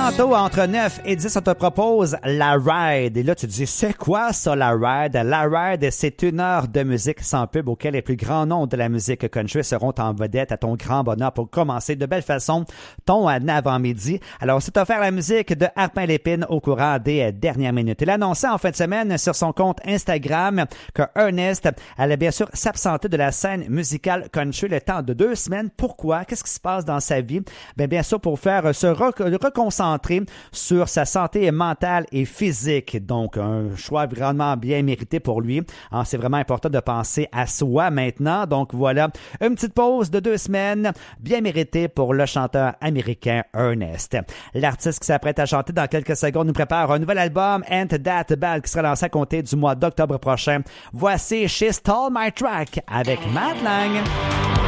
Tantôt, entre 9 et 10, on te propose la Ride. Et là, tu te dis, c'est quoi ça, la Ride? La Ride, c'est une heure de musique sans pub auquel les plus grands noms de la musique country seront en vedette à ton grand bonheur pour commencer de belle façon ton avant-midi. Alors, c'est offert la musique de Harpin Lépine au courant des dernières minutes. Il a annoncé en fin de semaine sur son compte Instagram que Ernest allait bien sûr s'absenter de la scène musicale country le temps de 2 semaines. Pourquoi? Qu'est-ce qui se passe dans sa vie? Bien sûr, pour faire se reconcentrer sur sa santé mentale et physique. Donc, un choix vraiment bien mérité pour lui. Alors, c'est vraiment important de penser à soi maintenant. Donc, voilà, une petite pause de 2 semaines bien méritée pour le chanteur américain Ernest. L'artiste qui s'apprête à chanter dans quelques secondes nous prépare un nouvel album, Ain't That Bad, qui sera lancé à compter du mois d'octobre prochain. Voici She Stole My Track avec Matt Lang.